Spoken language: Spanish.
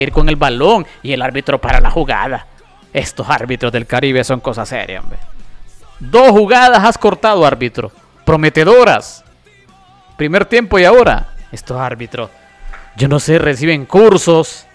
ir con el balón y el árbitro para la jugada. Estos árbitros del Caribe son cosas serias, hombre. 2 jugadas has cortado, árbitro. Prometedoras. Primer tiempo y ahora. Estos árbitros, yo no sé, reciben cursos.